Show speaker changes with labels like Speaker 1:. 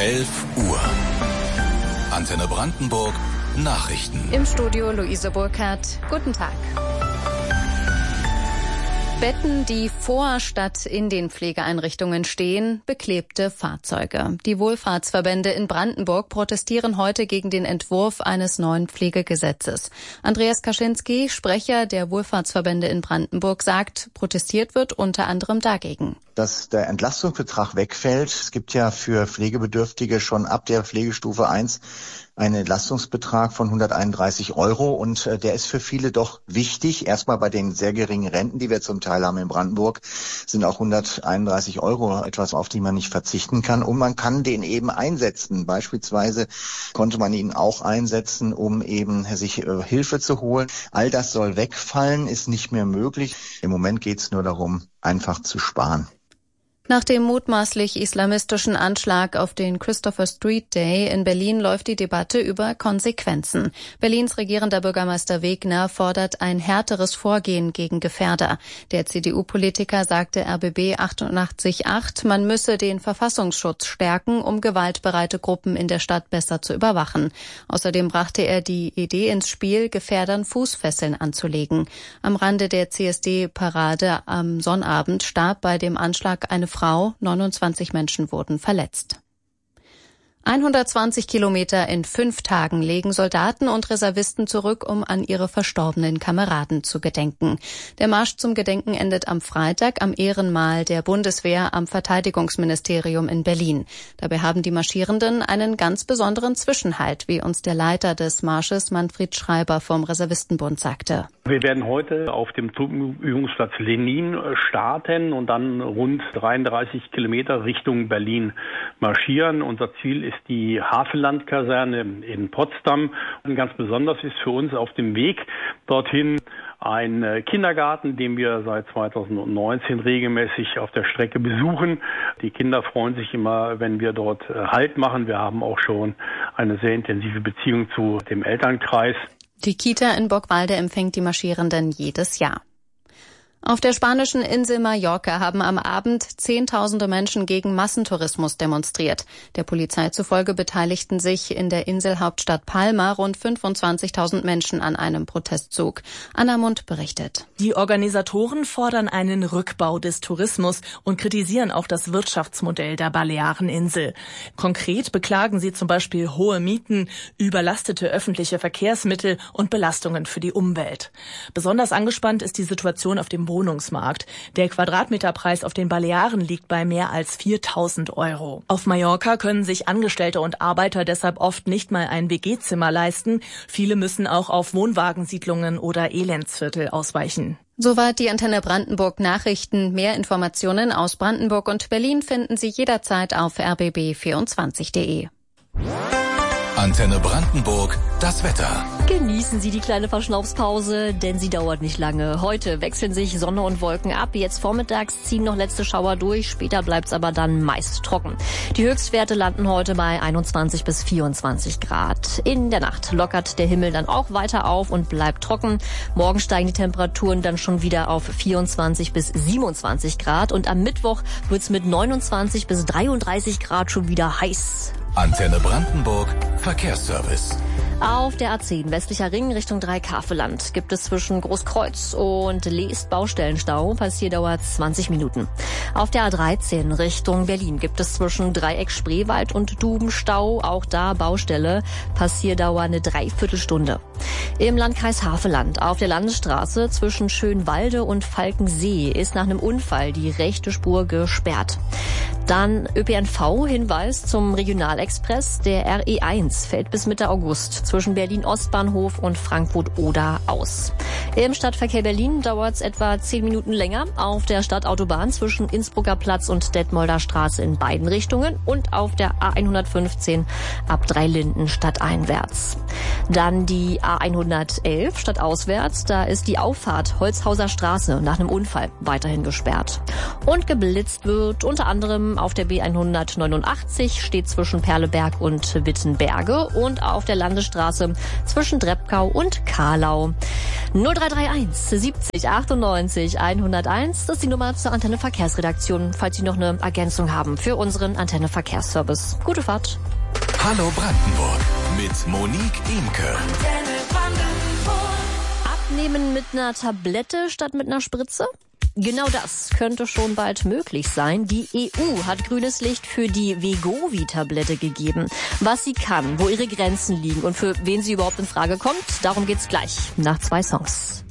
Speaker 1: 11 Uhr. Antenne Brandenburg Nachrichten.
Speaker 2: Im Studio Luise Burkhardt. Guten Tag. Betten, die vor statt in den Pflegeeinrichtungen stehen, beklebte Fahrzeuge. Die Wohlfahrtsverbände in Brandenburg protestieren heute gegen den Entwurf eines neuen Pflegegesetzes. Andreas Kaczynski, Sprecher der Wohlfahrtsverbände in Brandenburg, sagt, protestiert wird unter anderem dagegen.
Speaker 3: Dass der Entlastungsbetrag wegfällt. Es gibt ja für Pflegebedürftige schon ab der Pflegestufe 1 einen Entlastungsbetrag von 131 € und der ist für viele doch wichtig. Erstmal bei den sehr geringen Renten, die wir zum Teil haben in Brandenburg, sind auch 131 € etwas, auf die man nicht verzichten kann, und man kann den eben einsetzen. Beispielsweise konnte man ihn auch einsetzen, um eben sich Hilfe zu holen. All das soll wegfallen, ist nicht mehr möglich. Im Moment geht es nur darum, einfach zu sparen.
Speaker 2: Nach dem mutmaßlich islamistischen Anschlag auf den Christopher Street Day in Berlin läuft die Debatte über Konsequenzen. Berlins regierender Bürgermeister Wegner fordert ein härteres Vorgehen gegen Gefährder. Der CDU-Politiker sagte RBB 88.8, man müsse den Verfassungsschutz stärken, um gewaltbereite Gruppen in der Stadt besser zu überwachen. Außerdem brachte er die Idee ins Spiel, Gefährdern Fußfesseln anzulegen. Am Rande der CSD-Parade am Sonnabend starb bei dem Anschlag eine Frau, 29 Menschen wurden verletzt. 120 Kilometer in 5 Tagen legen Soldaten und Reservisten zurück, um an ihre verstorbenen Kameraden zu gedenken. Der Marsch zum Gedenken endet am Freitag am Ehrenmal der Bundeswehr am Verteidigungsministerium in Berlin. Dabei haben die Marschierenden einen ganz besonderen Zwischenhalt, wie uns der Leiter des Marsches Manfred Schreiber vom Reservistenbund sagte.
Speaker 4: Wir werden heute auf dem Truppenübungsplatz Lenin starten und dann rund 33 Kilometer Richtung Berlin marschieren. Unser Ziel ist die Havelland-Kaserne in Potsdam. Und ganz besonders ist für uns auf dem Weg dorthin ein Kindergarten, den wir seit 2019 regelmäßig auf der Strecke besuchen. Die Kinder freuen sich immer, wenn wir dort Halt machen. Wir haben auch schon eine sehr intensive Beziehung zu dem Elternkreis.
Speaker 2: Die Kita in Bockwalde empfängt die Marschierenden jedes Jahr. Auf der spanischen Insel Mallorca haben am Abend Zehntausende Menschen gegen Massentourismus demonstriert. Der Polizei zufolge beteiligten sich in der Inselhauptstadt Palma rund 25.000 Menschen an einem Protestzug. Anna Mund berichtet.
Speaker 5: Die Organisatoren fordern einen Rückbau des Tourismus und kritisieren auch das Wirtschaftsmodell der Baleareninsel. Konkret beklagen sie zum Beispiel hohe Mieten, überlastete öffentliche Verkehrsmittel und Belastungen für die Umwelt. Besonders angespannt ist die Situation auf dem Wohnungsmarkt. Der Quadratmeterpreis auf den Balearen liegt bei mehr als 4.000 €. Auf Mallorca können sich Angestellte und Arbeiter deshalb oft nicht mal ein WG-Zimmer leisten. Viele müssen auch auf Wohnwagensiedlungen oder Elendsviertel ausweichen.
Speaker 2: Soweit die Antenne Brandenburg Nachrichten. Mehr Informationen aus Brandenburg und Berlin finden Sie jederzeit auf rbb24.de.
Speaker 1: Antenne Brandenburg, das Wetter.
Speaker 6: Genießen Sie die kleine Verschnaufspause, denn sie dauert nicht lange. Heute wechseln sich Sonne und Wolken ab. Jetzt vormittags ziehen noch letzte Schauer durch. Später bleibt's aber dann meist trocken. Die Höchstwerte landen heute bei 21 bis 24 Grad. In der Nacht lockert der Himmel dann auch weiter auf und bleibt trocken. Morgen steigen die Temperaturen dann schon wieder auf 24 bis 27 Grad. Und am Mittwoch wird's mit 29 bis 33 Grad schon wieder heiß.
Speaker 1: Antenne Brandenburg, Verkehrsservice.
Speaker 6: Auf der A10 westlicher Ring Richtung Dreikafeland gibt es zwischen Großkreuz und Leest Baustellenstau. Passierdauer 20 Minuten. Auf der A13 Richtung Berlin gibt es zwischen Dreieck Spreewald und Dubenstau. Auch da Baustelle. Passierdauer eine Dreiviertelstunde. Im Landkreis Havelland auf der Landesstraße zwischen Schönwalde und Falkensee ist nach einem Unfall die rechte Spur gesperrt. Dann ÖPNV-Hinweis zum Regionalexpress. Der RE1 fällt bis Mitte August zwischen Berlin-Ostbahnhof und Frankfurt-Oder aus. Im Stadtverkehr Berlin dauert es etwa 10 Minuten länger auf der Stadtautobahn zwischen Innsbrucker Platz und Detmolder Straße in beiden Richtungen und auf der A115 ab Dreilinden stadteinwärts. Dann die A111 stadtauswärts. Da ist die Auffahrt Holzhauser Straße nach einem Unfall weiterhin gesperrt. Und geblitzt wird unter anderem auf der B189, steht zwischen Perleberg und Wittenberge und auf der Landesstraße zwischen Dreppkau und Kahlau. 0331 70 98 101. Das ist die Nummer zur Antenne Verkehrsredaktion, falls Sie noch eine Ergänzung haben für unseren Antenne Verkehrsservice. Gute Fahrt.
Speaker 1: Hallo Brandenburg mit Monique Imke.
Speaker 6: Abnehmen mit einer Tablette statt mit einer Spritze? Genau das könnte schon bald möglich sein. Die EU hat grünes Licht für die Wegovy-Tablette gegeben. Was sie kann, wo ihre Grenzen liegen und für wen sie überhaupt in Frage kommt, darum geht's gleich nach 2 Songs.